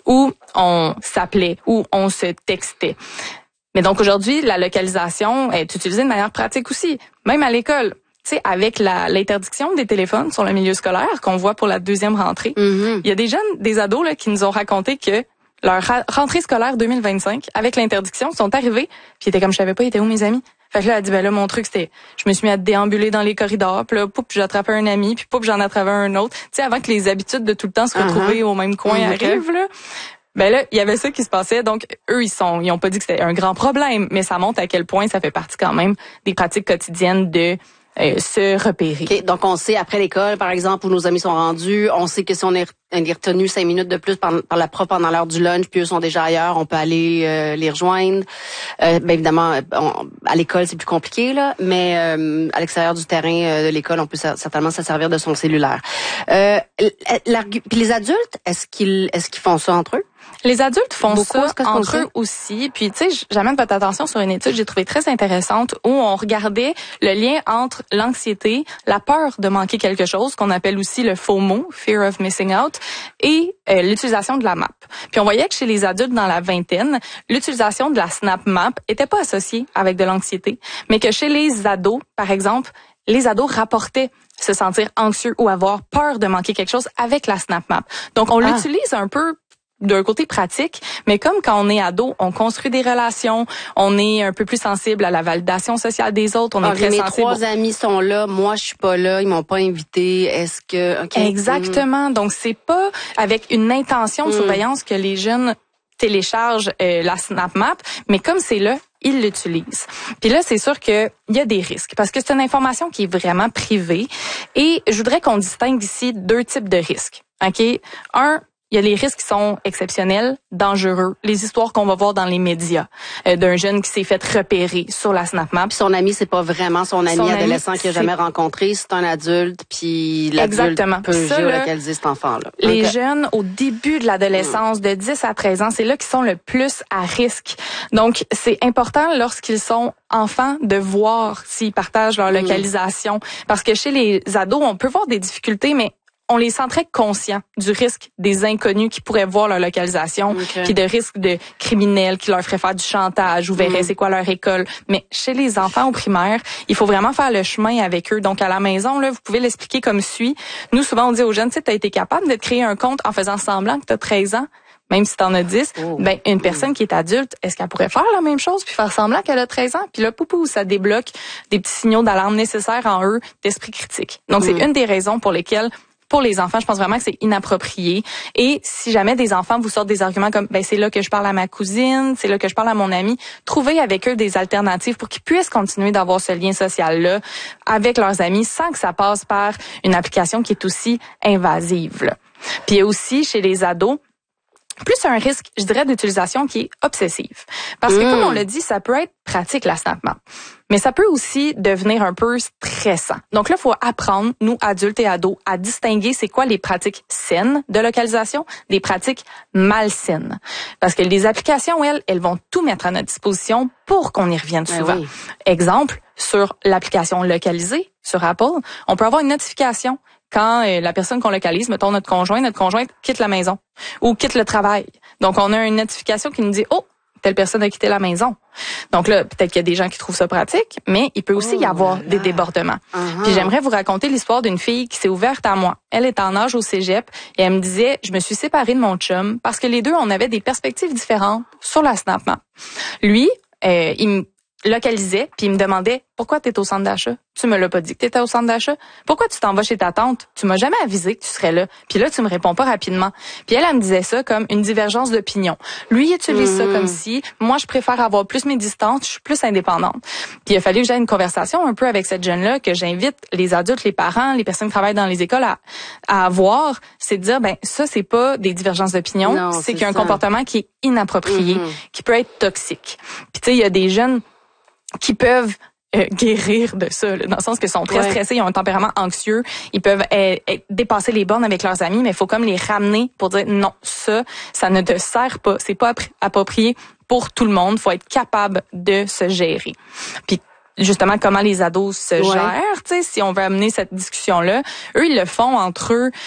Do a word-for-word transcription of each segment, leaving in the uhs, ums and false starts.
où on s'appelait, où on se textait. Mais donc aujourd'hui, la localisation est utilisée de manière pratique aussi, même à l'école. Tu sais, avec la, l'interdiction des téléphones sur le milieu scolaire qu'on voit pour la deuxième rentrée, mm-hmm. il y a des jeunes, des ados là, qui nous ont raconté que leur ra- rentrée scolaire deux mille vingt-cinq, avec l'interdiction, sont arrivés, puis ils étaient comme, je savais pas, ils étaient où mes amis? Fait que là, elle a dit, ben là, mon truc, c'était, je me suis mis à déambuler dans les corridors, puis là, poup, j'attrapais un ami, puis poup, j'en attrapais un autre. Tu sais, avant que les habitudes de tout le temps se retrouver uh-huh. au même coin mm-hmm. arrivent, là. Ben là, il y avait ça qui se passait. Donc, eux, ils sont, ils ont pas dit que c'était un grand problème, mais ça montre à quel point ça fait partie quand même des pratiques quotidiennes de euh, se repérer. Okay, donc, on sait, après l'école, par exemple, où nos amis sont rendus, on sait que si on est, on est retenu cinq minutes de plus par, par la prof pendant l'heure du lunch, puis eux sont déjà ailleurs, on peut aller euh, les rejoindre. Euh, ben évidemment, on, à l'école, c'est plus compliqué, là, mais euh, à l'extérieur du terrain euh, de l'école, on peut certainement se servir de son cellulaire. Euh, puis les adultes, est-ce qu'ils est-ce qu'ils font ça entre eux? Les adultes font Beaucoup, ça entre eux aussi. Puis, tu sais, j'amène votre attention sur une étude que j'ai trouvée très intéressante où on regardait le lien entre l'anxiété, la peur de manquer quelque chose, qu'on appelle aussi le FOMO, Fear of Missing Out, et euh, l'utilisation de la map. Puis, on voyait que chez les adultes dans la vingtaine, l'utilisation de la Snap Map était pas associée avec de l'anxiété, mais que chez les ados, par exemple, les ados rapportaient se sentir anxieux ou avoir peur de manquer quelque chose avec la Snap Map. Donc, on ah. l'utilise un peu d'un côté pratique, mais comme quand on est ado, on construit des relations, on est un peu plus sensible à la validation sociale des autres, on ah, est très mes sensible. Mes trois amis sont là, moi je suis pas là, ils m'ont pas invité. Est-ce que okay. Exactement. Mm. Donc c'est pas avec une intention de mm. surveillance que les jeunes téléchargent euh, la Snap Map, mais comme c'est là, ils l'utilisent. Puis là, c'est sûr que il y a des risques parce que c'est une information qui est vraiment privée et je voudrais qu'on distingue ici deux types de risques. OK? Un, il y a les risques qui sont exceptionnels, dangereux, les histoires qu'on va voir dans les médias euh, d'un jeune qui s'est fait repérer sur la Snap Map. Puis son ami, c'est pas vraiment son ami son adolescent qu'il a jamais rencontré, c'est un adulte, puis l'adulte Exactement. peut ça, géolocaliser cet enfant-là. Les okay. jeunes au début de l'adolescence, de dix à treize ans, c'est là qu'ils sont le plus à risque. Donc, c'est important lorsqu'ils sont enfants de voir s'ils partagent leur localisation. Mm. Parce que chez les ados, on peut voir des difficultés, mais on les sent très conscients du risque des inconnus qui pourraient voir leur localisation, okay. puis de risques de criminels qui leur feraient faire du chantage ou verraient mm. c'est quoi leur école. Mais chez les enfants au primaire, il faut vraiment faire le chemin avec eux. Donc à la maison, là, vous pouvez l'expliquer comme suit. Nous, souvent, on dit aux jeunes, tu sais, t'as été capable de te créer un compte en faisant semblant que t'as treize ans. Même si t'en as dix, oh. ben une personne qui est adulte, est-ce qu'elle pourrait faire la même chose puis faire semblant qu'elle a treize ans? Puis là, poupou, ça débloque des petits signaux d'alarme nécessaires en eux d'esprit critique. Donc, mm. c'est une des raisons pour lesquelles pour les enfants, je pense vraiment que c'est inapproprié. Et si jamais des enfants vous sortent des arguments comme ben c'est là que je parle à ma cousine, c'est là que je parle à mon ami, trouvez avec eux des alternatives pour qu'ils puissent continuer d'avoir ce lien social-là avec leurs amis sans que ça passe par une application qui est aussi invasive, là. Puis aussi, chez les ados, plus un risque, je dirais, d'utilisation qui est obsessive. Parce que, mmh. comme on l'a dit, ça peut être pratique, la Snap Map. Mais ça peut aussi devenir un peu stressant. Donc là, il faut apprendre, nous, adultes et ados, à distinguer c'est quoi les pratiques saines de localisation des pratiques malsaines. Parce que les applications, elles, elles vont tout mettre à notre disposition pour qu'on y revienne souvent. Ben oui. Exemple, sur l'application localisée, sur Apple, on peut avoir une notification quand euh, la personne qu'on localise, mettons notre conjoint, notre conjointe quitte la maison ou quitte le travail. Donc, on a une notification qui nous dit « Oh, telle personne a quitté la maison ». Donc là, peut-être qu'il y a des gens qui trouvent ça pratique, mais il peut aussi oh, y avoir là. des débordements. Uh-huh. Puis j'aimerais vous raconter l'histoire d'une fille qui s'est ouverte à moi. Elle est en âge au cégep et elle me disait « Je me suis séparée de mon chum parce que les deux, on avait des perspectives différentes sur la Snap Map. » Lui, euh, il me localisait puis il me demandait « Pourquoi t'es au centre d'achat? Tu me l'as pas dit que t'étais au centre d'achat. Pourquoi tu t'en vas chez ta tante? Tu m'as jamais avisé que tu serais là. Puis là, tu me réponds pas rapidement. » Puis elle, elle me disait ça comme une divergence d'opinion. Lui, il utilise mmh. ça comme si, moi, je préfère avoir plus mes distances, je suis plus indépendante. Puis il a fallu que j'aie une conversation un peu avec cette jeune-là que j'invite les adultes, les parents, les personnes qui travaillent dans les écoles à, à avoir. C'est de dire, ben ça, c'est pas des divergences d'opinion, non, c'est, c'est qu'il y a un ça. comportement qui est inapproprié, mmh. qui peut être toxique. Puis tu sais, il y a des jeunes qui peuvent Euh, guérir de ça, là, dans le sens qu'ils sont très ouais. stressés, ils ont un tempérament anxieux, ils peuvent euh, euh, dépasser les bornes avec leurs amis, mais il faut comme les ramener pour dire non, ça, ça ne te sert pas, c'est pas approprié pour tout le monde, faut être capable de se gérer. Puis justement, comment les ados se ouais. gèrent, tu sais, si on veut amener cette discussion-là, eux, ils le font entre eux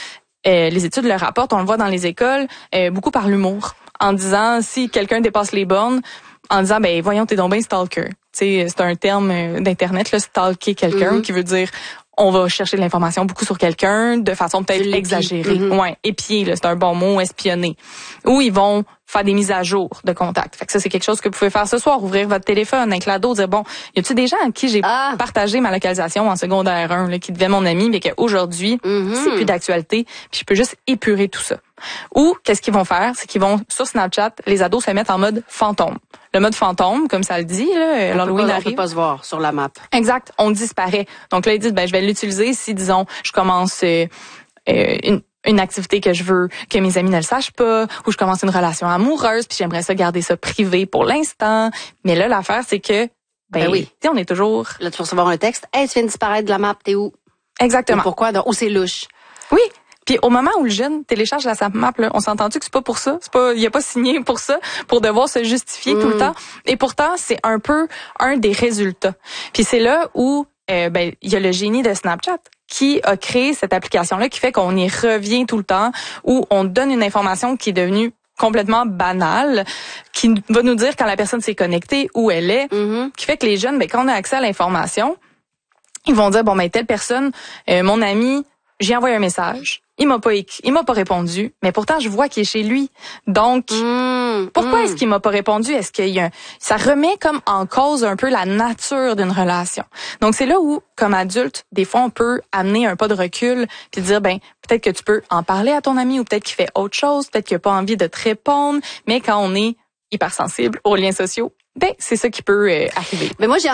euh, les études le rapportent, on le voit dans les écoles, euh, beaucoup par l'humour, en disant si quelqu'un dépasse les bornes, en disant ben voyons t'es donc bien stalker. Tu sais, c'est un terme d'internet là, stalker quelqu'un, mm-hmm. qui veut dire on va chercher de l'information beaucoup sur quelqu'un de façon peut-être exagérée. Mm-hmm. Ouais, épier là, c'est un bon mot, espionner. Ou ils vont faire des mises à jour de contacts. Fait que ça c'est quelque chose que vous pouvez faire ce soir, ouvrir votre téléphone avec l'ado, dire bon, y a-tu des gens à qui j'ai ah. partagé ma localisation en secondaire un là, qui devaient mon ami mais qu'aujourd'hui mm-hmm. c'est plus d'actualité, puis je peux juste épurer tout ça. Ou qu'est-ce qu'ils vont faire, c'est qu'ils vont sur Snapchat, les ados se mettent en mode fantôme. Le mode fantôme, comme ça le dit, là, l'Halloween arrive. On peut pas se voir sur la map. Exact, on disparaît. Donc là ils disent ben je vais l'utiliser si disons je commence euh, euh, une une activité que je veux que mes amis ne le sachent pas, ou je commence une relation amoureuse, puis j'aimerais ça garder ça privé pour l'instant. Mais là l'affaire c'est que ben, ben oui, tu sais on est toujours là tu vas recevoir un texte, hey tu viens de disparaître de la map, t'es où? Exactement. Et pourquoi? Donc, où c'est louche. Oui. Puis au moment où le jeune télécharge la Snap Map, là, on s'est entendu que c'est pas pour ça, c'est pas, il a pas signé pour ça, pour devoir se justifier mmh. tout le temps. Et pourtant, c'est un peu un des résultats. Puis c'est là où euh, ben il y a le génie de Snapchat qui a créé cette application-là qui fait qu'on y revient tout le temps, où on donne une information qui est devenue complètement banale, qui va nous dire quand la personne s'est connectée, où elle est, mmh. qui fait que les jeunes, ben quand on a accès à l'information, ils vont dire bon ben telle personne, euh, mon ami, j'ai envoyé un message. Il m'a pas écrit, il m'a pas répondu, mais pourtant je vois qu'il est chez lui. Donc mmh, pourquoi mmh. est-ce qu'il m'a pas répondu? Est-ce qu'il y a un... ça remet comme en cause un peu la nature d'une relation. Donc c'est là où comme adulte, des fois on peut amener un pas de recul puis dire ben peut-être que tu peux en parler à ton ami ou peut-être qu'il fait autre chose, peut-être qu'il a pas envie de te répondre, mais quand on est hypersensible aux liens sociaux, ben c'est ça qui peut euh, arriver. Mais moi j'ai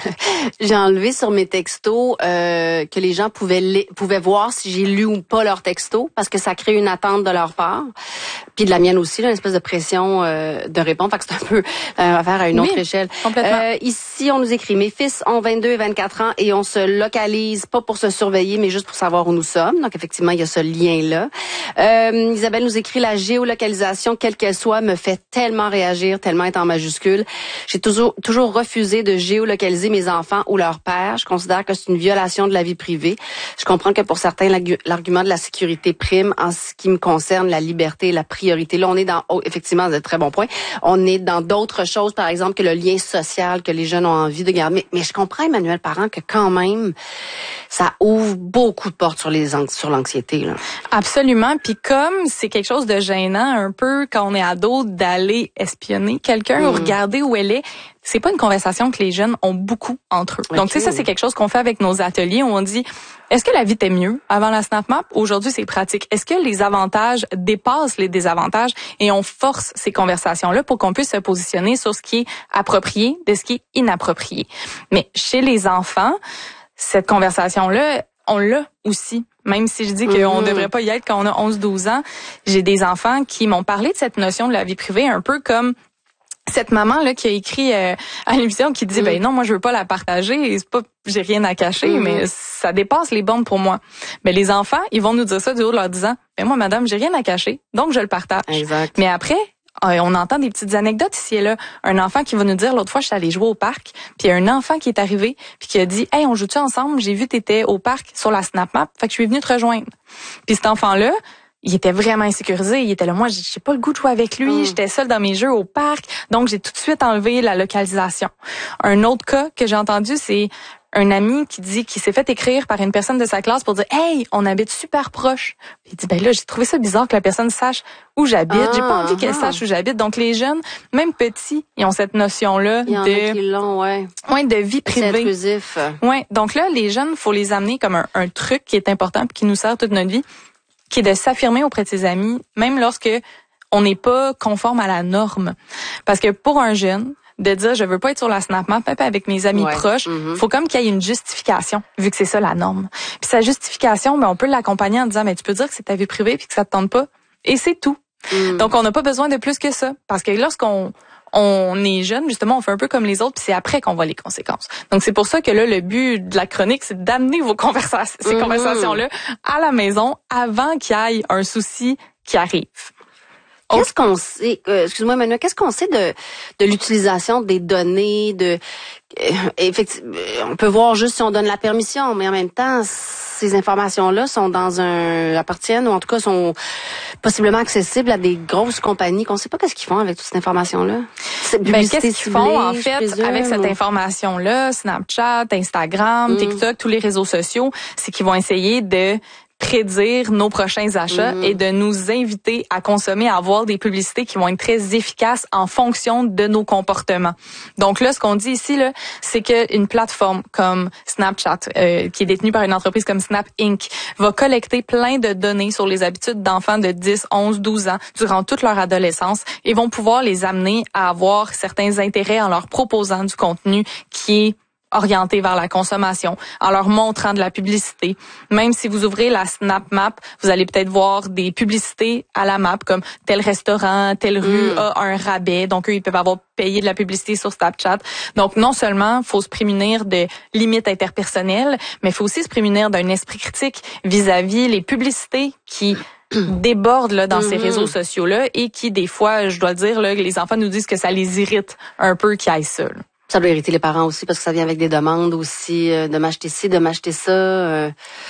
j'ai enlevé sur mes textos euh, que les gens pouvaient les, pouvaient voir si j'ai lu ou pas leur texto parce que ça crée une attente de leur part, puis de la mienne aussi là, une espèce de pression euh, de répondre. Fait que c'est un peu euh, affaire à une autre oui, échelle. Complètement. Euh, ici on nous écrit mes fils ont vingt-deux et vingt-quatre ans et on se localise pas pour se surveiller mais juste pour savoir où nous sommes. Donc effectivement il y a ce lien là. Euh, Isabelle nous écrit la géolocalisation quelle qu'elle soit me fait tellement réagir, tellement être en majuscule. J'ai toujours toujours refusé de géolocaliser mes enfants ou leur père. Je considère que c'est une violation de la vie privée. Je comprends que pour certains, l'argument de la sécurité prime. En ce qui me concerne, la liberté et la priorité. Là, on est dans, oh, effectivement, c'est un très bon point. On est dans d'autres choses, par exemple, que le lien social que les jeunes ont envie de garder. Mais, mais je comprends, Emmanuel Parent, que quand même, ça ouvre beaucoup de portes sur les sur l'anxiété. Là. Absolument. Puis comme c'est quelque chose de gênant un peu quand on est ado d'aller espionner quelqu'un mmh. ou regarder où elle est, c'est pas une conversation que les jeunes ont beaucoup entre eux. Okay. Donc, tu sais, ça, c'est quelque chose qu'on fait avec nos ateliers où on dit, est-ce que la vie était mieux avant la Snap Map? Aujourd'hui, c'est pratique. Est-ce que les avantages dépassent les désavantages? Et on force ces conversations-là pour qu'on puisse se positionner sur ce qui est approprié de ce qui est inapproprié. Mais chez les enfants, cette conversation-là, on l'a aussi. Même si je dis qu'on mm-hmm. devrait pas y être quand on a onze douze ans, j'ai des enfants qui m'ont parlé de cette notion de la vie privée un peu comme cette maman là qui a écrit euh, à l'émission qui dit mm. ben non moi je veux pas la partager, c'est pas j'ai rien à cacher mm. mais ça dépasse les bornes pour moi. Mais les enfants, ils vont nous dire ça du haut de leur disant ben moi madame, j'ai rien à cacher, donc je le partage. Exact. Mais après on entend des petites anecdotes ici et là. Un enfant qui va nous dire, l'autre fois, je suis allée jouer au parc, puis il y a un enfant qui est arrivé, puis qui a dit, hey, on joue-tu ensemble? J'ai vu t'étais au parc sur la Snap Map, fait que je suis venue te rejoindre. Puis cet enfant-là, il était vraiment insécurisé. Il était là, moi, j'ai pas le goût de jouer avec lui. Mm. J'étais seule dans mes jeux au parc, donc j'ai tout de suite enlevé la localisation. Un autre cas que j'ai entendu, c'est un ami qui dit qu'il s'est fait écrire par une personne de sa classe pour dire « Hey, on habite super proche. » Il dit « Ben là, j'ai trouvé ça bizarre que la personne sache où j'habite. Ah, j'ai pas envie qu'elle ah. sache où j'habite. » Donc, les jeunes, même petits, ils ont cette notion-là il y en de... a qui l'ont, ouais. Ouais, de vie privée. C'est intrusif. Ouais. Donc là, les jeunes, faut les amener comme un, un truc qui est important puis qui nous sert toute notre vie, qui est de s'affirmer auprès de ses amis, même lorsque on n'est pas conforme à la norme. Parce que pour un jeune, de dire je veux pas être sur la Snap Map même avec mes amis ouais. proches, mm-hmm. faut comme qu'il y ait une justification vu que c'est ça la norme. Puis sa justification, ben on peut l'accompagner en disant mais tu peux dire que c'est ta vie privée puis que ça te tente pas et c'est tout. Mm. Donc on n'a pas besoin de plus que ça parce que lorsqu'on on est jeune, justement, on fait un peu comme les autres, puis c'est après qu'on voit les conséquences. Donc c'est pour ça que là le but de la chronique, c'est d'amener vos conversations ces mm-hmm. conversations là à la maison avant qu'il y ait un souci qui arrive. Qu'est-ce qu'on sait, euh, excuse-moi Emmanuel, qu'est-ce qu'on sait de de l'utilisation des données, de euh, effectivement, on peut voir juste si on donne la permission, mais en même temps, ces informations-là sont dans un appartiennent ou en tout cas sont possiblement accessibles à des grosses compagnies qu'on sait pas qu'est-ce qu'ils font avec toute cette information-là. Ben, qu'est-ce qu'ils font en fait présume, avec cette information-là, Snapchat, Instagram, mm. TikTok, tous les réseaux sociaux, c'est qu'ils vont essayer de prédire nos prochains achats mmh. et de nous inviter à consommer, à avoir des publicités qui vont être très efficaces en fonction de nos comportements. Donc là, ce qu'on dit ici, là, c'est qu'une plateforme comme Snapchat, euh, qui est détenue par une entreprise comme Snap Incorporated, va collecter plein de données sur les habitudes d'enfants de dix, onze, douze ans durant toute leur adolescence et vont pouvoir les amener à avoir certains intérêts en leur proposant du contenu qui est orientés vers la consommation, en leur montrant de la publicité. Même si vous ouvrez la Snap Map, vous allez peut-être voir des publicités à la map comme tel restaurant, telle rue mm. a un rabais. Donc, eux, ils peuvent avoir payé de la publicité sur Snapchat. Donc, non seulement il faut se prémunir de limites interpersonnelles, mais il faut aussi se prémunir d'un esprit critique vis-à-vis les publicités qui débordent là, dans mm-hmm. ces réseaux sociaux-là et qui, des fois, je dois le dire, là, les enfants nous disent que ça les irrite un peu qu'ils aillent ça. Là. Ça doit irriter les parents aussi parce que ça vient avec des demandes aussi euh, de m'acheter ci, de m'acheter ça, euh,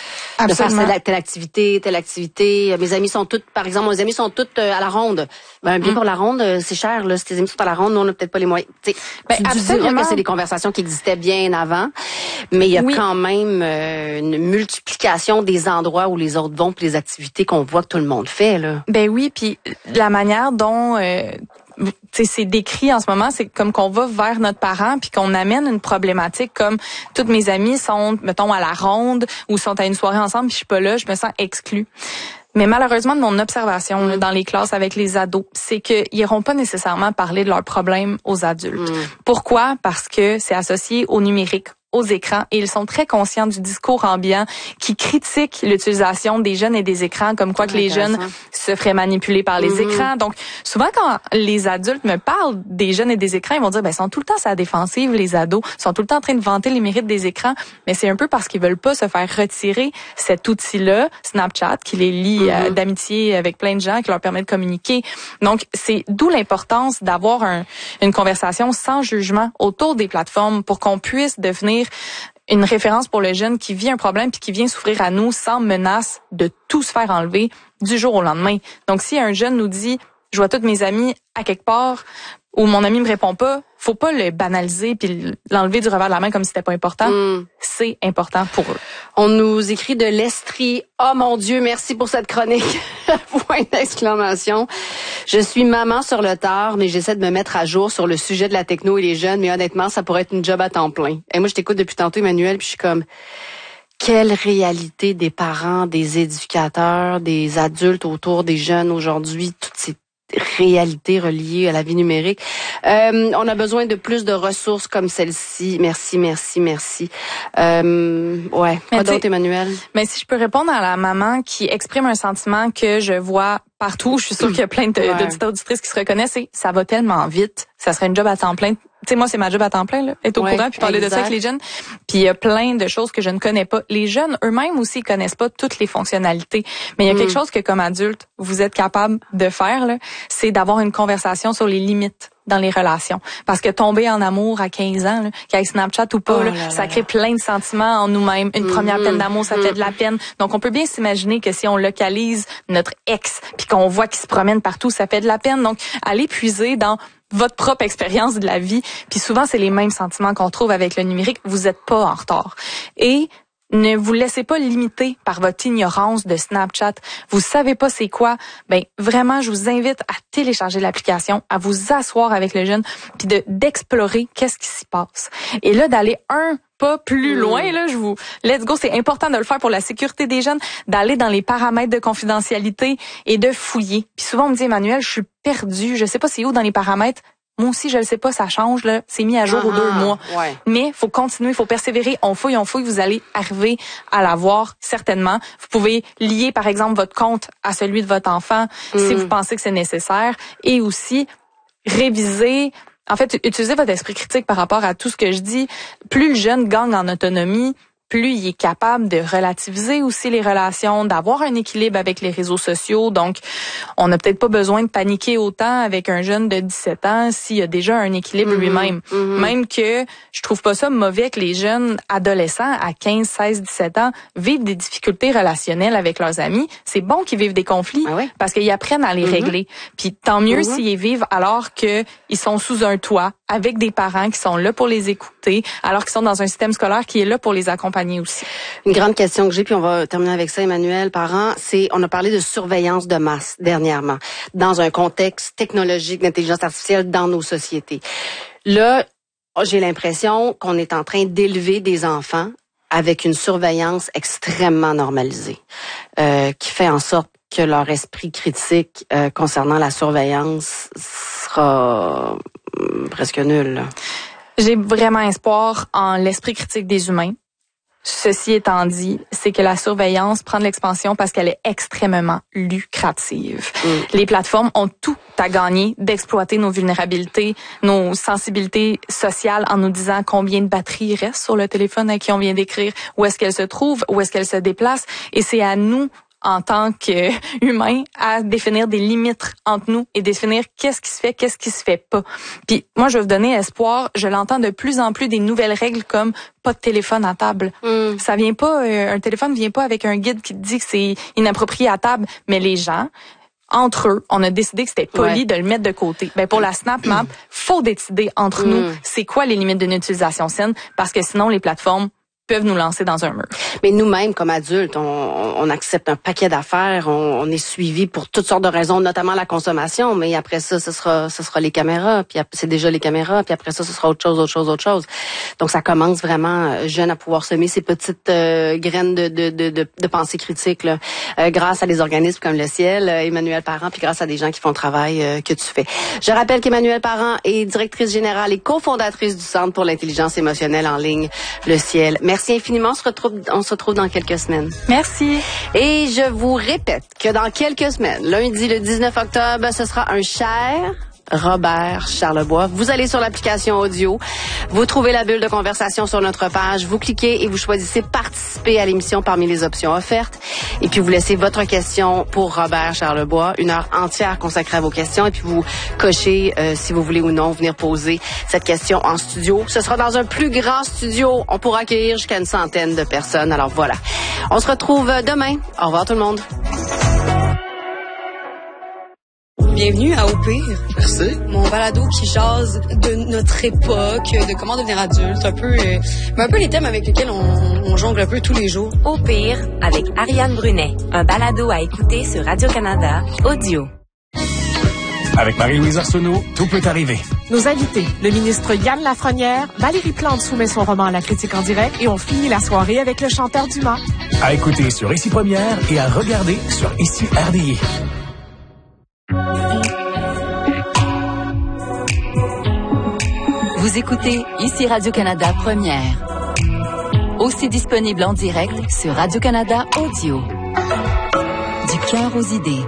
de faire telle, telle activité, telle activité. Mes amis sont toutes, par exemple, mes amis sont toutes euh, à la ronde. Ben, bien mm. pour la ronde, euh, c'est cher. Là, si tes amis sont à la ronde, nous on n'a peut-être pas les moyens. T'sais, ben, tu diras que c'est des conversations qui existaient bien avant, mais il y a oui. quand même euh, une multiplication des endroits où les autres vont, puis les activités qu'on voit que tout le monde fait. Là. Ben oui, puis la manière dont euh, T'sais, c'est décrit en ce moment, c'est comme qu'on va vers notre parent puis qu'on amène une problématique comme toutes mes amies sont, mettons, à la ronde ou sont à une soirée ensemble puis je suis pas là, je me sens exclue. Mais malheureusement, de mon observation là, dans les classes avec les ados, c'est qu'ils n'iront pas nécessairement parler de leurs problèmes aux adultes. Mm. Pourquoi? Parce que c'est associé au numérique, aux écrans, et ils sont très conscients du discours ambiant qui critique l'utilisation des jeunes et des écrans, comme quoi que les jeunes se feraient manipuler par les mm-hmm. écrans. Donc, souvent, quand les adultes me parlent des jeunes et des écrans, ils vont dire, ben, ils sont tout le temps à la défensive, les ados, ils sont tout le temps en train de vanter les mérites des écrans, mais c'est un peu parce qu'ils veulent pas se faire retirer cet outil-là, Snapchat, qui les lie mm-hmm. euh, d'amitié avec plein de gens, qui leur permet de communiquer. Donc, c'est d'où l'importance d'avoir un, une conversation sans jugement autour des plateformes pour qu'on puisse devenir une référence pour le jeune qui vit un problème puis qui vient s'ouvrir à nous sans menace de tout se faire enlever du jour au lendemain. Donc, si un jeune nous dit « je vois tous mes amis à quelque part » ou « mon ami me répond pas », faut pas le banaliser puis l'enlever du revers de la main comme si c'était pas important. Mm. C'est important pour eux. On nous écrit de l'Estrie. Oh mon Dieu, merci pour cette chronique. Point d'exclamation. Je suis maman sur le tard, mais j'essaie de me mettre à jour sur le sujet de la techno et les jeunes, mais honnêtement, ça pourrait être une job à temps plein. Et moi, je t'écoute depuis tantôt, Emmanuel, puis je suis comme... Quelle réalité des parents, des éducateurs, des adultes autour des jeunes aujourd'hui, toutes ces réalités reliées à la vie numérique. Euh, on a besoin de plus de ressources comme celle-ci. Merci, merci, merci. Euh, ouais. Quoi d'autre, Emmanuel? Mais si je peux répondre à la maman qui exprime un sentiment que je vois partout, je suis sûre qu'il y a plein de, ouais. d'auditeurs auditrices qui se reconnaissent, c'est ça va tellement vite. Ça serait une job à temps plein. Tu sais, moi, c'est ma job à temps plein, là, être au ouais, courant puis parler exact. de ça avec les jeunes. Puis il y a plein de choses que je ne connais pas. Les jeunes eux-mêmes aussi ils connaissent pas toutes les fonctionnalités. Mais il y a mm. quelque chose que, comme adulte, vous êtes capable de faire, là, c'est d'avoir une conversation sur les limites dans les relations. Parce que tomber en amour à quinze ans, là, qu'il y ait Snapchat ou pas, oh là, là, ça crée plein de sentiments en nous-mêmes. Une mm-hmm. première peine d'amour, ça mm-hmm. fait de la peine. Donc, on peut bien s'imaginer que si on localise notre ex puis qu'on voit qu'il se promène partout, ça fait de la peine. Donc, allez puiser dans votre propre expérience de la vie. Puis souvent, c'est les mêmes sentiments qu'on trouve avec le numérique. Vous n'êtes pas en retard. Et ne vous laissez pas limiter par votre ignorance de Snapchat. Vous savez pas c'est quoi? Ben vraiment, je vous invite à télécharger l'application, à vous asseoir avec le jeune, puis de d'explorer qu'est-ce qui s'y passe. Et là, d'aller un pas plus loin, là, je vous, let's go, c'est important de le faire pour la sécurité des jeunes, d'aller dans les paramètres de confidentialité et de fouiller. Puis souvent, on me dit, Emmanuel, je suis perdue, je sais pas c'est où dans les paramètres. Moi aussi, je le sais pas, ça change, là. C'est mis à jour uh-huh, aux deux mois. Ouais. Mais faut continuer, faut persévérer. On fouille, on fouille, vous allez arriver à l'avoir, certainement. Vous pouvez lier, par exemple, votre compte à celui de votre enfant, mm. si vous pensez que c'est nécessaire. Et aussi, réviser, en fait, utilisez votre esprit critique par rapport à tout ce que je dis. Plus le jeune gagne en autonomie, plus il est capable de relativiser aussi les relations, d'avoir un équilibre avec les réseaux sociaux. Donc, on n'a peut-être pas besoin de paniquer autant avec un jeune de dix-sept ans s'il a déjà un équilibre mm-hmm. lui-même. Mm-hmm. Même que je trouve pas ça mauvais que les jeunes adolescents à quinze, seize, dix-sept ans vivent des difficultés relationnelles avec leurs amis. C'est bon qu'ils vivent des conflits ah oui? parce qu'ils apprennent à les mm-hmm. régler. Puis tant mieux mm-hmm. s'ils vivent alors qu'ils sont sous un toit avec des parents qui sont là pour les écouter, alors qu'ils sont dans un système scolaire qui est là pour les accompagner aussi. Une grande question que j'ai, puis on va terminer avec ça, Emmanuel Parent, c'est, on a parlé de surveillance de masse dernièrement, dans un contexte technologique d'intelligence artificielle dans nos sociétés. Là, j'ai l'impression qu'on est en train d'élever des enfants avec une surveillance extrêmement normalisée, euh, qui fait en sorte que leur esprit critique euh, concernant la surveillance sera euh, presque nul. Là. J'ai vraiment espoir en l'esprit critique des humains. Ceci étant dit, c'est que la surveillance prend de l'expansion parce qu'elle est extrêmement lucrative. Mm. Les plateformes ont tout à gagner d'exploiter nos vulnérabilités, nos sensibilités sociales en nous disant combien de batterie reste sur le téléphone à qui on vient d'écrire, où est-ce qu'elle se trouve, où est-ce qu'elle se déplace. Et c'est à nous, en tant qu'humains, à définir des limites entre nous et définir qu'est-ce qui se fait, qu'est-ce qui se fait pas. Puis moi, je vais vous donner espoir. Je l'entends de plus en plus des nouvelles règles comme pas de téléphone à table. Mm. Ça vient pas, euh, un téléphone vient pas avec un guide qui te dit que c'est inapproprié à table, mais les gens, entre eux, on a décidé que c'était poli ouais. de le mettre de côté. Ben pour la Snap Map, faut décider entre mm. nous c'est quoi les limites d'une utilisation saine, parce que sinon les plateformes peuvent nous lancer dans un mur. Mais nous-mêmes, comme adultes, on, on accepte un paquet d'affaires, on, on est suivi pour toutes sortes de raisons, notamment la consommation, mais après ça, ce sera, ce sera les caméras, puis c'est déjà les caméras, puis après ça, ce sera autre chose, autre chose, autre chose. Donc, ça commence vraiment jeune à pouvoir semer ces petites euh, graines de, de, de, de, de pensée critique, là, euh, grâce à des organismes comme le Ciel, euh, Emmanuel Parent, puis grâce à des gens qui font le travail euh, que tu fais. Je rappelle qu'Emmanuel Parent est directrice générale et cofondatrice du Centre pour l'intelligence émotionnelle en ligne, le Ciel. Merci infiniment. On se retrouve, on se retrouve dans quelques semaines. Merci. Et je vous répète que dans quelques semaines, lundi le dix-neuf octobre, ce sera un cher Robert Charlebois. Vous allez sur l'application audio, vous trouvez la bulle de conversation sur notre page, vous cliquez et vous choisissez participer à l'émission parmi les options offertes. Et puis vous laissez votre question pour Robert Charlebois, une heure entière consacrée à vos questions. Et puis vous cochez euh, si vous voulez ou non venir poser cette question en studio. Ce sera dans un plus grand studio. On pourra accueillir jusqu'à une centaine de personnes. Alors voilà. On se retrouve demain. Au revoir tout le monde. Bienvenue à Au Pire. Merci. Mon balado qui jase de notre époque, de comment devenir adulte, un peu, euh, mais un peu les thèmes avec lesquels on, on jongle un peu tous les jours. Au Pire, avec Ariane Brunet, un balado à écouter sur Radio-Canada Audio. Avec Marie-Louise Arsenault, tout peut arriver. Nos invités, le ministre Yann Lafrenière, Valérie Plante soumet son roman à la critique en direct et on finit la soirée avec le chanteur Dumas. À écouter sur Ici Première et à regarder sur Ici R D I. Vous écoutez Ici Radio-Canada Première. Aussi disponible en direct sur Radio-Canada Audio. Du cœur aux idées.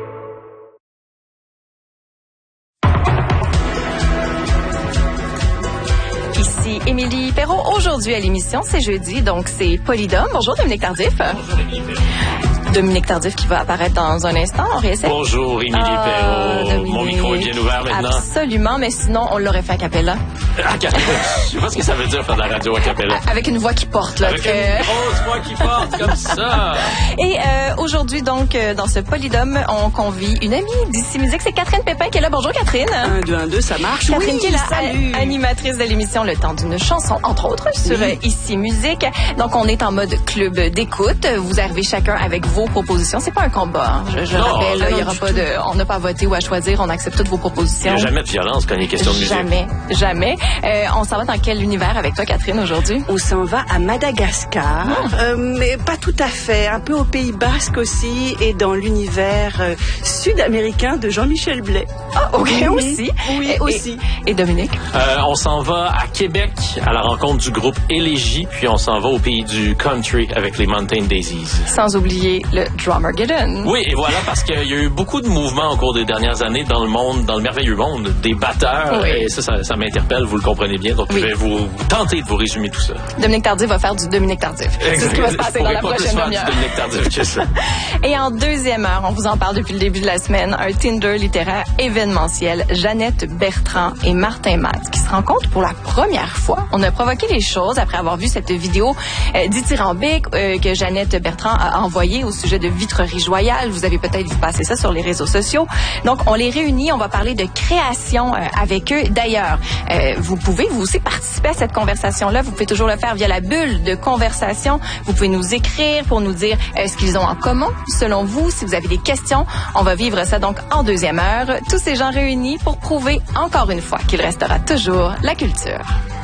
Ici Émilie Perrault. Aujourd'hui à l'émission, c'est jeudi, donc c'est Polydome. Bonjour Dominique Tardif. Bonjour Émilie Perrault. Dominique Tardif qui va apparaître dans un instant. On réessaie. Bonjour Émilie ah, Perrault. Dominique. Mon micro est bien ouvert maintenant. Absolument, mais sinon on l'aurait fait a cappella. A cappella. Je sais pas ce que ça veut dire faire de la radio a cappella. Avec une voix qui porte là. Avec que... une grosse voix qui porte comme ça. Et euh, aujourd'hui donc euh, dans ce Polydome, on convie une amie d'Ici Musique, c'est Catherine Pépin qui est là. Bonjour Catherine. Un, deux, un, deux, ça marche. Catherine oui, qui est la salut. animatrice de l'émission Le Temps d'une chanson, entre autres, sur oui. euh, Ici Musique. Donc on est en mode club d'écoute. Vous arrivez chacun avec vos propositions. C'est pas un combat. Hein. Je, je non, rappelle, il y aura pas de, on n'a pas à voter ou à choisir. On accepte toutes vos propositions. Il n'y a jamais de violence quand il est question de musique. Jamais, jamais. Euh, on s'en va dans quel univers avec toi, Catherine, aujourd'hui? On s'en va à Madagascar, oh. euh, mais pas tout à fait. Un peu au Pays Basque aussi et dans l'univers euh, sud-américain de Jean-Michel Blais. Ah, ok, oui, aussi. Oui, et, aussi. Et, et Dominique? Euh, on s'en va à Québec à la rencontre du groupe Élégie, puis on s'en va au pays du country avec les Mountain Daisies. Sans oublier le Drummergeddon. Oui, et voilà, parce qu'il y a eu beaucoup de mouvements au cours des dernières années dans le monde, dans le merveilleux monde des batteurs. Oui. Et ça, ça, ça m'interpelle. vous le comprenez bien. Donc, Oui. je vais vous, vous tenter de vous résumer tout ça. Dominique Tardif va faire du Dominique Tardif. C'est ce qui va se passer dans la prochaine demi-heure. Dominique Tardif que ça. Et en deuxième heure, on vous en parle depuis le début de la semaine, un Tinder littéraire événementiel, Jeannette Bertrand et Martin Matt, qui se rencontrent pour la première fois. On a provoqué les choses après avoir vu cette vidéo euh, dithyrambique euh, que Jeannette Bertrand a envoyée au sujet de vitrerie joyale. Vous avez peut-être vu passer ça sur les réseaux sociaux. Donc, on les réunit, on va parler de création euh, avec eux. D'ailleurs, euh, vous pouvez vous aussi participer à cette conversation-là. Vous pouvez toujours le faire via la bulle de conversation. Vous pouvez nous écrire pour nous dire euh, ce qu'ils ont en commun, selon vous. Si vous avez des questions, on va vivre ça donc en deuxième heure. Tous ces gens réunis pour prouver encore une fois qu'il restera toujours la culture.